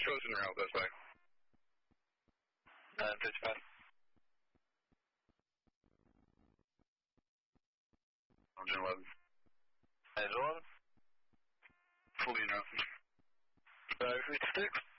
coasting route this way. 55. Engine 11. Engine 11? Fully enough. 586.